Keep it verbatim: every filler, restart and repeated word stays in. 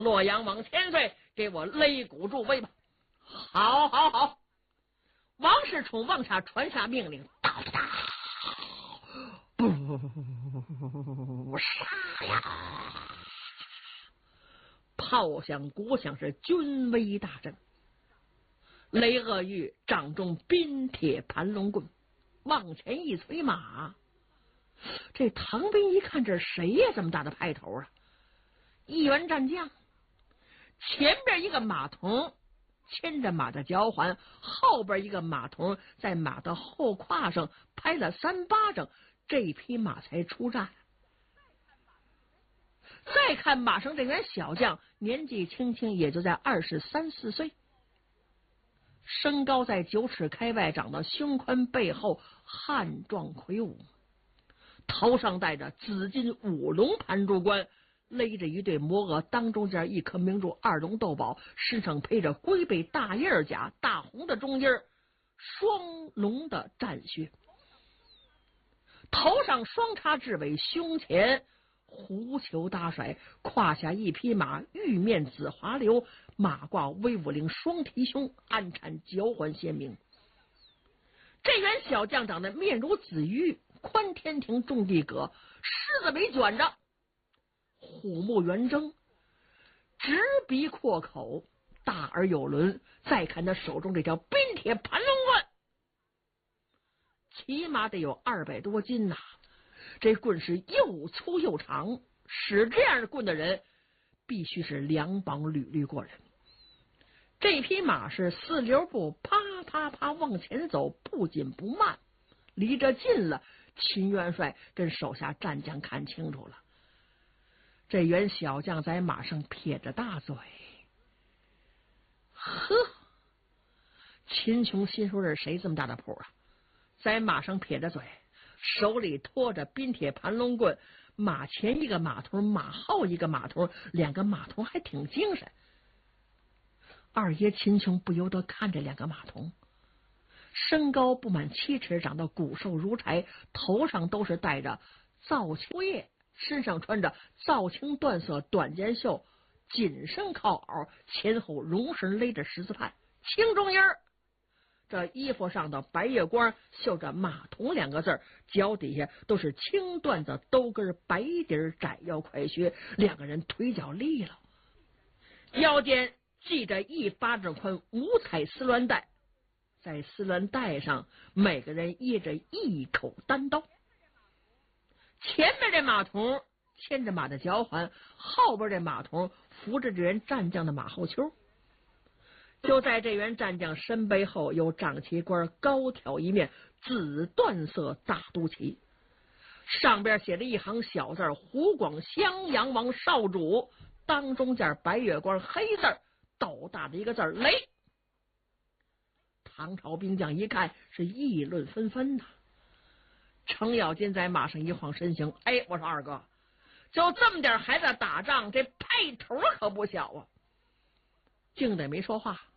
洛阳往千岁，给我擂鼓助威吧！好，好，好！王世充往下传下命令，哒哒，不杀呀！炮响鼓响，是军威大振。雷鄂玉掌中冰铁盘龙棍，往前一催马。这唐兵一看，这谁呀？这么大的派头啊！一员战将，前边一个马童牵着马的脚环，后边一个马童在马的后胯上拍了三巴掌，这匹马才出战。再看马上这员小将，年纪轻轻，也就在二十三四岁，身高在九尺开外，长得胸宽背厚，汉壮魁梧，头上戴着紫金五龙盘珠冠，勒着一对摩额，当中间一颗明珠二龙斗宝，身上配着龟背大叶甲，大红的中印，双龙的战靴，头上双叉雉尾，胸前狐裘搭甩，胯下一匹马，玉面紫华流，马挂威武岭双提胸，鞍缠交环鲜明。这员小将长得面如紫玉，宽天庭，重地葛，狮子尾卷着，虎目圆睁，直鼻阔口，大而有轮。再看他手中这条冰铁盘龙棍，起码得有二百多斤呐、啊！这棍是又粗又长，使这样的棍的人必须是两膀履履过人。这匹马是四溜步，啪啪啪往前走，不紧不慢。离着近了，秦元帅跟手下战将看清楚了，这员小将在马上撇着大嘴，呵，秦琼心说这谁这么大的谱啊？在马上撇着嘴，手里托着冰铁盘龙棍，马前一个马头，马后一个马头，两个马头还挺精神。二爷秦琼不由得看着两个马童，身高不满七尺，长得骨瘦如柴，头上都是戴着皂青叶，身上穿着皂青缎色短肩袖，紧身靠袄，前后绒绳勒着十字畔，青中音儿。这衣服上的白月光绣着马童两个字，脚底下都是青缎子兜跟白底窄腰快靴，两个人腿脚利落，腰间系着一巴掌宽五彩丝鸾带，在丝鸾带上每个人掖着一口单刀。前面这马童牵着马的脚环，后边这马童扶着这员战将的马后丘。就在这员战将身背后有掌旗官高挑一面紫缎色大都旗，上边写着一行小字：湖广襄阳王少主，当中间白月光黑字斗大的一个字雷。唐朝兵将一看是议论纷纷呐、啊。程咬金在马上一晃身形，哎，我说二哥，就这么点孩子打仗，这派头可不小啊。静得没说话。